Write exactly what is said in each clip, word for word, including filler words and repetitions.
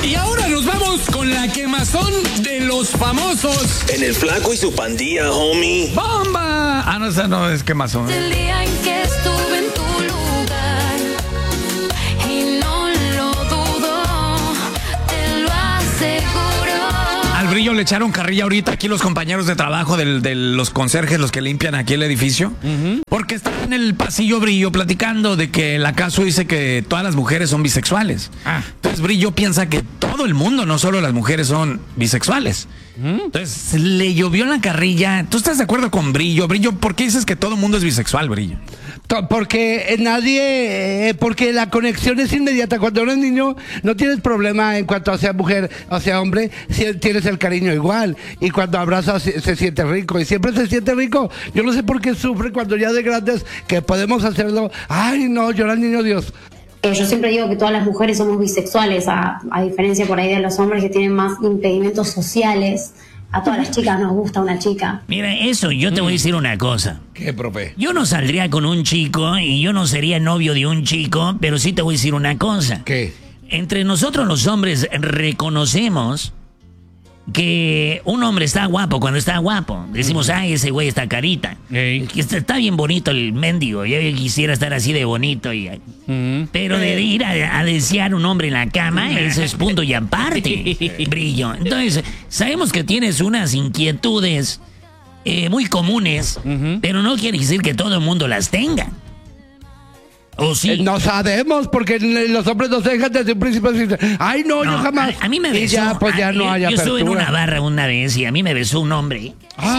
Y ahora nos vamos con la quemazón de los famosos. En el Flaco y su pandilla, homie. ¡Bomba! Ah, no, esa no es quemazón. El día en que estuve en tu lugar y no lo dudo, te lo aseguro. Al Brillo le echaron carrilla ahorita aquí los compañeros de trabajo del, de los conserjes, los que limpian aquí el edificio. Uh-huh. Porque está en el pasillo Brillo platicando de que el acaso dice que todas las mujeres son bisexuales. Ah. Entonces Brillo piensa que todo el mundo, no solo las mujeres, son bisexuales. ¿Mm? Entonces le llovió la carrilla. ¿Tú estás de acuerdo con Brillo? Brillo, ¿por qué dices que todo el mundo es bisexual, Brillo? Porque nadie, porque la conexión es inmediata. Cuando eres niño no tienes problema en cuanto a sea mujer o sea hombre, si tienes el cariño igual. Y cuando abrazas se, se siente rico y siempre se siente rico. Yo no sé por qué sufre cuando ya de grandes que podemos hacerlo. Ay, no, llora el niño Dios. Eh, yo siempre digo que todas las mujeres somos bisexuales, a, a diferencia por ahí de los hombres que tienen más impedimentos sociales. A todas las chicas nos gusta una chica. Mira, eso, yo te voy a decir una cosa. ¿Qué, profe? Yo no saldría con un chico y yo no sería novio de un chico, pero sí te voy a decir una cosa. ¿Qué? Entre nosotros los hombres reconocemos que un hombre está guapo cuando está guapo. Decimos, ay, ese güey está carita. Hey. Está, está bien bonito el mendigo. Yo quisiera estar así de bonito. Y, mm. Pero de ir a, a desear un hombre en la cama, eso es punto y aparte, Brillo. Entonces, sabemos que tienes unas inquietudes eh, muy comunes, uh-huh. pero no quiere decir que todo el mundo las tenga. ¿O sí? Eh, no sabemos, porque los hombres nos dejan desde un principio. Ay, no, no yo jamás. A, a mí me besó. Y ya, pues ya a, no hay yo apertura. estuve en una barra una vez y a mí me besó un hombre.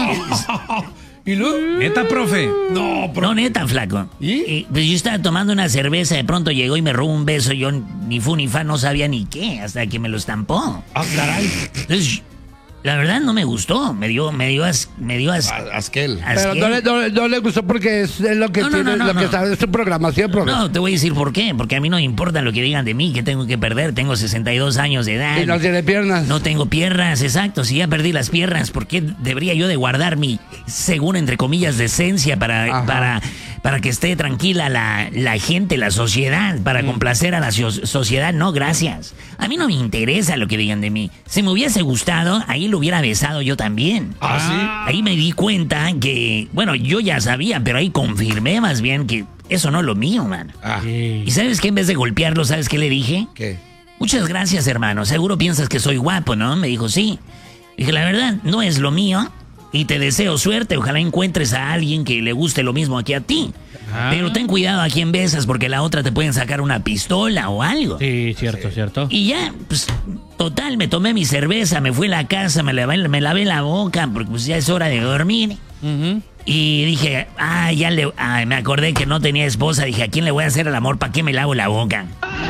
Ah. ¿Y luego? ¿Neta, profe? No, profe. No, neta, flaco. ¿Y? y pues yo estaba tomando una cerveza, de pronto llegó y me robó un beso. Yo ni fu ni fa, no sabía ni qué, hasta que me lo estampó. Ah, caray. Entonces, la verdad no me gustó, me dio, me dio, as, me dio as, asquel. Pero no le, no, no le gustó porque es lo que no, no, tiene, no, no, lo no. que sabe, es su programación. programa. No, te voy a decir por qué, porque a mí no me importa lo que digan de mí, que tengo que perder, tengo sesenta y dos años de edad. Y no tiene piernas. No tengo piernas, exacto, si ya perdí las piernas, ¿por qué debería yo de guardar mi, según entre comillas, decencia para, para, para que esté tranquila la, la gente, la sociedad, para mm. complacer a la so- sociedad? No, gracias. A mí no me interesa lo que digan de mí. Si me hubiese gustado, ahí lo hubiera besado yo también. ¿Ah, sí? Ahí me di cuenta que, bueno, yo ya sabía, pero ahí confirmé más bien que eso no es lo mío, man. Ah. Y ¿sabes qué? En vez de golpearlo, ¿sabes qué le dije? ¿Qué? Muchas gracias, hermano. Seguro piensas que soy guapo, ¿no? Me dijo, sí. Dije, la verdad, no es lo mío y te deseo suerte. Ojalá encuentres a alguien que le guste lo mismo que a ti. Ah. Pero ten cuidado a quién besas porque la otra te pueden sacar una pistola o algo. Sí, cierto, sí. cierto. Y ya, pues, total, me tomé mi cerveza, me fui a la casa, me lavé, me lavé la boca porque pues ya es hora de dormir. Uh-huh. Y dije, ah, ya le, ah, me acordé que no tenía esposa. Dije, ¿a quién le voy a hacer el amor? ¿Para qué me lavo la boca?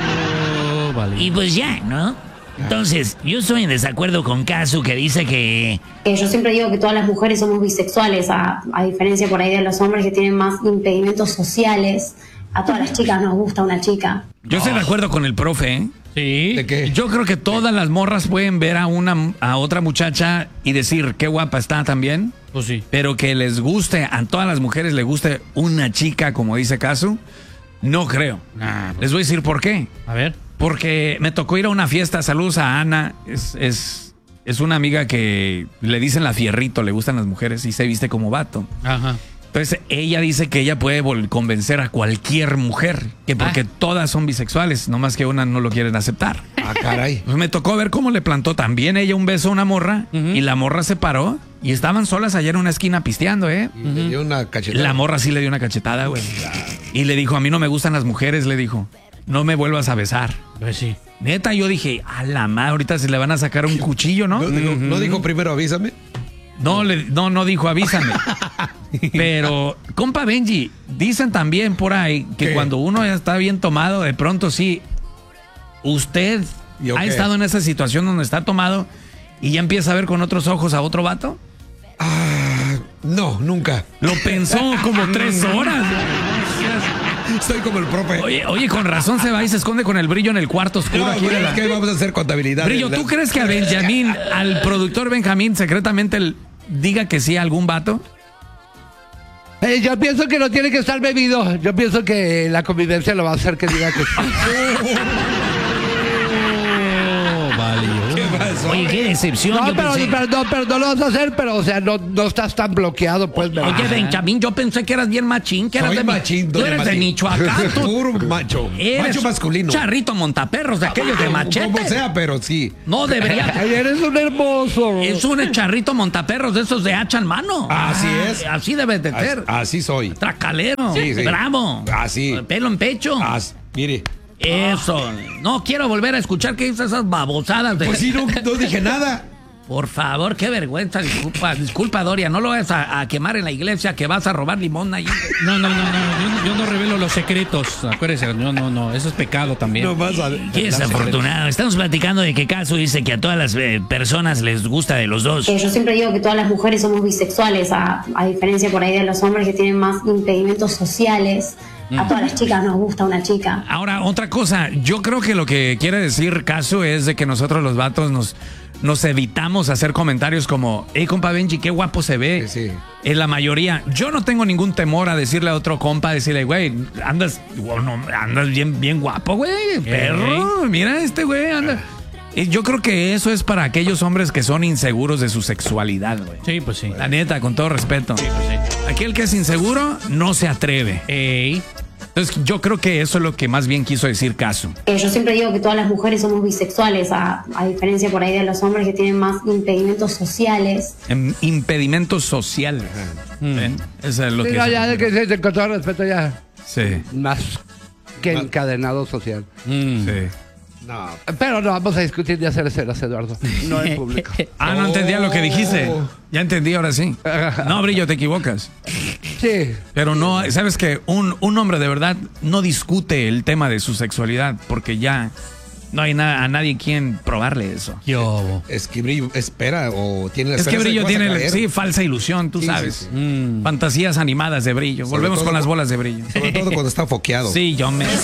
Oh, vale. Y pues ya, ¿no? Entonces, yo estoy en desacuerdo con Casu, que dice que... Eh, yo siempre digo que todas las mujeres somos bisexuales, a, a diferencia por ahí de los hombres que tienen más impedimentos sociales. A todas las chicas nos gusta una chica. Yo estoy de acuerdo con el profe, ¿eh? Sí. ¿De qué? Yo creo que todas las morras pueden ver a una a otra muchacha y decir qué guapa está también. Pues sí. Pero que les guste, a todas las mujeres les guste una chica, como dice Casu, no creo. Nah, pues. Les voy a decir por qué. A ver. Porque me tocó ir a una fiesta. Saludos a Ana. Es, es, es una amiga que le dicen la fierrito, le gustan las mujeres y se viste como vato. Ajá. Entonces ella dice que ella puede vol- convencer a cualquier mujer, que porque ah. todas son bisexuales, nomás que una no lo quieren aceptar. Ah, caray. Pues me tocó ver cómo le plantó también ella un beso a una morra, uh-huh. y la morra se paró y estaban solas allá en una esquina pisteando, ¿eh? Y uh-huh. le dio una cachetada. La morra sí le dio una cachetada, güey. Y le dijo, a mí no me gustan las mujeres, le dijo. No me vuelvas a besar. Pues sí. Neta, yo dije, a la madre, ahorita se le van a sacar un cuchillo, ¿no? ¿No dijo, uh-huh. ¿no dijo primero avísame? No, le, no, no dijo avísame. Pero, compa Benji, dicen también por ahí que ¿qué? Cuando uno ya está bien tomado, de pronto sí, usted ha qué? estado en esa situación donde está tomado y ya empieza a ver con otros ojos a otro vato. Ah, no, nunca. Lo pensó como tres horas. Estoy como el profe. Oye, oye, con razón se va y se esconde con el Brillo en el cuarto oscuro. No, aquí bro, de la... es que vamos a hacer contabilidad. Brillo, ¿tú crees que a Benjamín, al productor Benjamín, secretamente el, diga que sí a algún vato? Eh, yo pienso que no tiene que estar bebido. Yo pienso que la convivencia lo va a hacer que diga que sí. Oh, vale. Oye, qué decepción. No, yo pero, pensé- pero, no, pero no lo vas a hacer, pero, o sea, no, no estás tan bloqueado, pues, ¿verdad? Oye, Benjamín, yo pensé que eras bien machín, que eras Soy de mi- machín, Tú doña eres de Mati. Michoacán, tú Puro macho. eres Macho masculino. Charrito montaperros de aquellos de machete. Como sea, pero sí. No debería. Ay, eres un hermoso. Es un charrito montaperros de esos de hacha en mano. Así es. Así debes de ser. Así, así soy. Tracalero. Sí, sí. Bravo. Así. Pelo en pecho. As- mire. Eso. No quiero volver a escuchar que dices esas babosadas de. Pues sí, no, no dije nada. Por favor, qué vergüenza. Disculpa, disculpa, Doria. No lo vayas a, a quemar en la iglesia que vas a robar limón ahí. No, no, no, no. Yo, yo no revelo los secretos. Acuérdese, no, no, no. Eso es pecado también. No vas a. Qué desafortunado. Estamos platicando de que Caso dice que a todas las eh, personas les gusta de los dos. Eh, yo siempre digo que todas las mujeres somos bisexuales, a, a diferencia por ahí de los hombres que tienen más impedimentos sociales. A todas las chicas nos gusta una chica. Ahora, otra cosa. Yo creo que lo que quiere decir Caso es de que nosotros los vatos nos, nos evitamos hacer comentarios como, hey, compa Benji, qué guapo se ve. Sí, sí. En la mayoría. Yo no tengo ningún temor a decirle a otro compa, decirle, güey, andas, bueno, andas bien, bien guapo, güey, perro. Mira este güey, anda. Y yo creo que eso es para aquellos hombres que son inseguros de su sexualidad, güey. Sí, pues sí. La neta, con todo respeto. Aquel que es inseguro no se atreve. Ey. Entonces yo creo que eso es lo que más bien quiso decir Caso. Eh, yo siempre digo que todas las mujeres somos bisexuales, a, a diferencia por ahí de los hombres que tienen más impedimentos sociales. En impedimentos sociales. ¿Ven? Eso es lo que... Diga ya, de que sí, con todo respeto ya. Sí, Más que encadenado social. Mm. sí. No. Pero no vamos a discutir de hacer ceras, Eduardo. No en público. Ah, no entendía lo que dijiste. Ya entendí, ahora sí. No, Brillo, te equivocas. Sí. Pero no, sabes que un, un hombre de verdad no discute el tema de su sexualidad porque ya no hay na- a nadie quien probarle eso. Yo. Es que Brillo espera o tiene la Es que esperanza de Brillo vas a tiene, caer. sí, falsa ilusión, tú Sí, sabes. sí, sí. Mm. Fantasías animadas de Brillo. Sobre Volvemos todo con las cu- bolas de Brillo. Sobre todo cuando está foqueado. Sí, yo me...